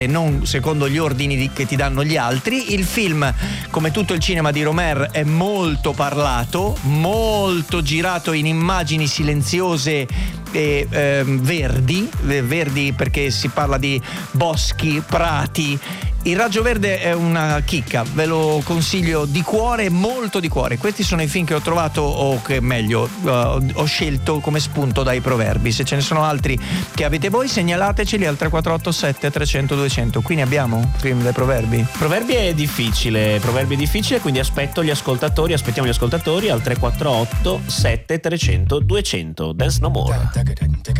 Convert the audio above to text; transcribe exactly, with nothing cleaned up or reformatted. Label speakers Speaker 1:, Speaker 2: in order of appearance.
Speaker 1: e non secondo gli ordini di, che ti danno gli altri. Il film, come tutto il cinema di Rohmer, è molto parlato, molto girato in immagini silenziose e eh, verdi, verdi perché si parla di boschi, prati. Il Raggio Verde è una chicca, ve lo consiglio di cuore, molto di cuore. Questi sono i film che ho trovato, o che meglio uh, ho scelto come spunto dai proverbi. Se ce ne sono altri che avete voi, segnalateceli al tre quattro otto sette trecento duecento. Qui ne abbiamo film dei proverbi.
Speaker 2: Proverbi è difficile, proverbi è difficile, quindi aspetto gli ascoltatori, aspettiamo gli ascoltatori al tre quattro otto sette trecento duecento. Dance No More.